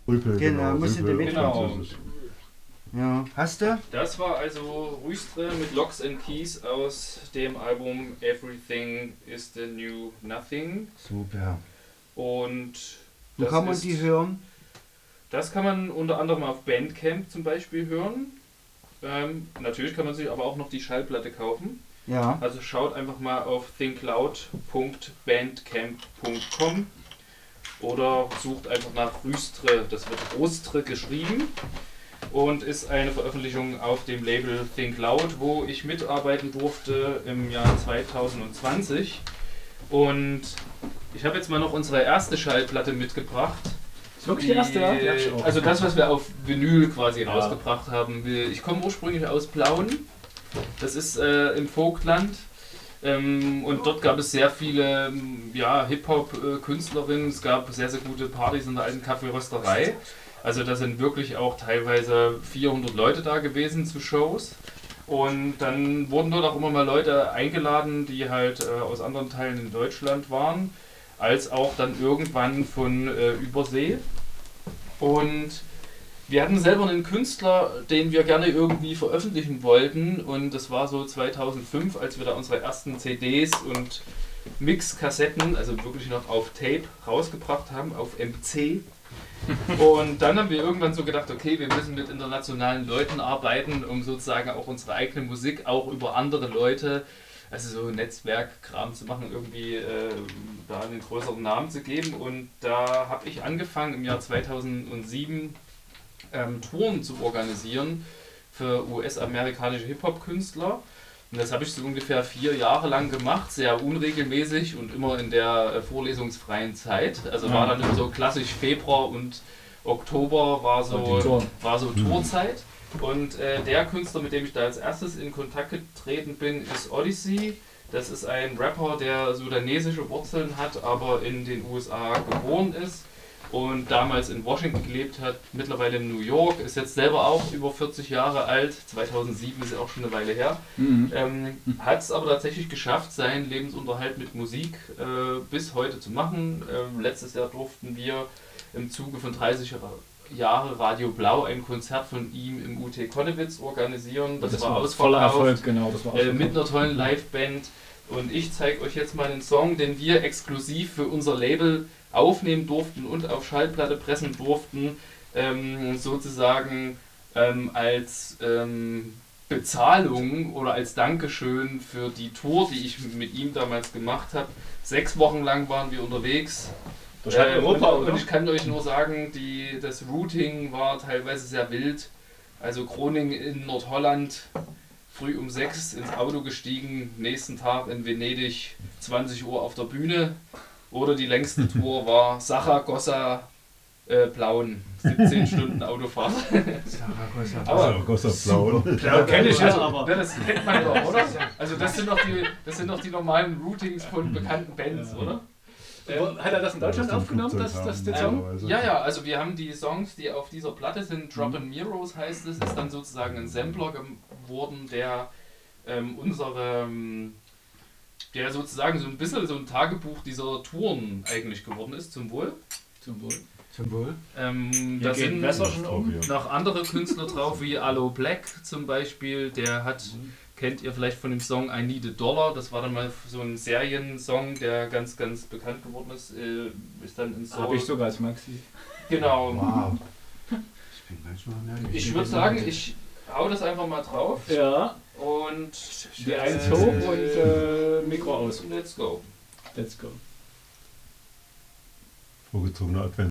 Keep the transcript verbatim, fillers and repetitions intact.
Ulpe, Genau, genau. musst du Ulpe, damit- Genau. Ja, hast du? Das war also Rüstre mit Locks and Keys aus dem Album Everything is the New Nothing. Super. Und Wo das kann man ist, die hören? Das kann man unter anderem auf Bandcamp zum Beispiel hören. Ähm, natürlich kann man sich aber auch noch die Schallplatte kaufen. Ja. Also schaut einfach mal auf thinkloud punkt bandcamp punkt com oder sucht einfach nach Rüstre, das wird Rostre geschrieben und ist eine Veröffentlichung auf dem Label Think Loud, wo ich mitarbeiten durfte im Jahr zweitausendzwanzig. Und ich habe jetzt mal noch unsere erste Schallplatte mitgebracht. Ist wirklich die erste, ja? Die hab ich auch. Also das, was wir auf Vinyl quasi Ja. rausgebracht haben. Ich komme ursprünglich aus Plauen. Das ist äh, im Vogtland. Ähm, und dort gab es sehr viele ähm, ja, Hip-Hop-Künstlerinnen. Es gab sehr, sehr gute Partys in der alten Kaffeerösterei. Also da sind wirklich auch teilweise vierhundert Leute da gewesen zu Shows. Und dann wurden dort auch immer mal Leute eingeladen, die halt äh, aus anderen Teilen in Deutschland waren, als auch dann irgendwann von äh, Übersee. Und wir hatten selber einen Künstler, den wir gerne irgendwie veröffentlichen wollten, und das war so zweitausendfünf, als wir da unsere ersten C Ds und Mixkassetten, also wirklich noch auf Tape, rausgebracht haben, auf M C. Und dann haben wir irgendwann so gedacht, okay, wir müssen mit internationalen Leuten arbeiten, um sozusagen auch unsere eigene Musik auch über andere Leute, also so Netzwerkkram zu machen, irgendwie äh, da einen größeren Namen zu geben. Und da habe ich angefangen im Jahr zweitausendsieben ähm, Touren zu organisieren für U S-amerikanische Hip-Hop-Künstler. Und das habe ich so ungefähr vier Jahre lang gemacht, sehr unregelmäßig und immer in der äh, vorlesungsfreien Zeit. Also Ja. war dann immer so klassisch Februar und Oktober war so, war so Tourzeit. Und äh, der Künstler, mit dem ich da als erstes in Kontakt getreten bin, ist Odyssey. Das ist ein Rapper, der sudanesische Wurzeln hat, aber in den U S A geboren ist und damals in Washington gelebt hat, mittlerweile in New York, ist jetzt selber auch über vierzig Jahre alt, zweitausendsieben ist ja auch schon eine Weile her, Mhm. ähm, hat es aber tatsächlich geschafft, seinen Lebensunterhalt mit Musik äh, bis heute zu machen. Ähm, letztes Jahr durften wir im Zuge von dreißig Jahre Radio Blau ein Konzert von ihm im U T Konnewitz organisieren. Das, Das, war war voller ausverkauft, Erfolg, genau. Das war äh, mit einer tollen Liveband. Und ich zeige euch jetzt mal einen Song, den wir exklusiv für unser Label aufnehmen durften und auf Schallplatte pressen durften, ähm, sozusagen ähm, als ähm, Bezahlung oder als Dankeschön für die Tour, die ich mit ihm damals gemacht habe. Sechs Wochen lang waren wir unterwegs. Durch halb Ähm, Europa, und, oder? und ich kann euch nur sagen, die, das Routing war teilweise sehr wild. Also Groningen in Nordholland, früh um sechs ins Auto gestiegen, nächsten Tag in Venedig, zwanzig Uhr auf der Bühne. Oder die längste Tour war Saragossa, äh, Plauen, siebzehn Stunden Autofahrt. Saragossa. Aber Saragossa Blauen. Ja, kenn ich ja, also, aber- ne, das kennt man doch, oder? Also das sind doch die, das sind doch die normalen Routings von bekannten Bands, oder? Ähm, Hat er das in Deutschland Ja, das aufgenommen, Flugzeug das, das, haben, den ähm, Song? normalerweise. ja, ja, also wir haben die Songs, die auf dieser Platte sind, Droppin' Miros heißt es, ist dann sozusagen ein Sampler geworden, der ähm, unsere, ähm, der sozusagen so ein bisschen so ein Tagebuch dieser Touren eigentlich geworden ist, zum Wohl. Zum Wohl. Zum Wohl. Ähm, Hier da geht sind Messer schon um. Ja. noch andere Künstler drauf, wie Aloe Black zum Beispiel, der hat, kennt ihr vielleicht von dem Song I Need a Dollar, das war dann mal so ein Seriensong, der ganz, ganz bekannt geworden ist, äh, ist dann in Soul. Habe ich sogar als Maxi. Genau. Wow. Ich bin manchmal nervös. Ich würde sagen, ich hau das einfach mal drauf Ja, und die eins hoch und äh, Mikro aus. let's go. Let's go. Vorgezogener Advent.